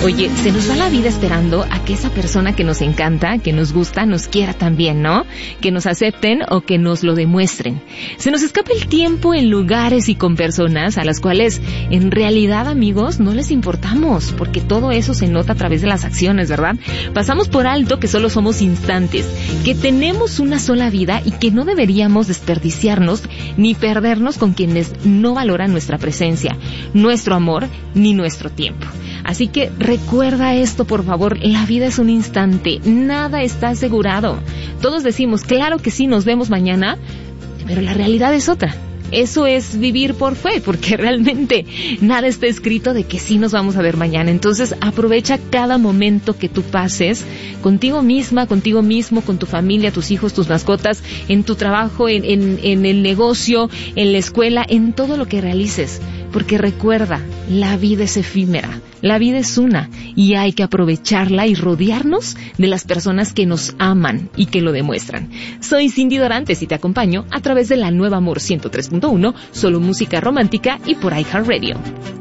Oye, se nos va la vida esperando a que esa persona que nos encanta, que nos gusta, nos quiera también, ¿no? Que nos acepten o que nos lo demuestren. Se nos escapa el tiempo en lugares y con personas a las cuales en realidad, amigos, no les importamos, porque todo eso se nota a través de las acciones, ¿verdad? Pasamos por alto que solo somos instantes, que tenemos una sola vida y que no deberíamos desperdiciarnos ni perdernos con quienes no valoran nuestra presencia, nuestro amor ni nuestro tiempo. Así que recuerda esto, por favor, la vida es un instante, nada está asegurado. Todos decimos, claro que sí, nos vemos mañana, pero la realidad es otra. Eso es vivir por fe, porque realmente nada está escrito de que sí nos vamos a ver mañana. Entonces aprovecha cada momento que tú pases contigo misma, contigo mismo, con tu familia, tus hijos, tus mascotas, en tu trabajo, en el negocio, en la escuela, en todo lo que realices. Porque recuerda, la vida es efímera, la vida es una y hay que aprovecharla y rodearnos de las personas que nos aman y que lo demuestran. Soy Cindy Dorantes y te acompaño a través de la Nueva Amor 103.1, solo música romántica y por iHeartRadio.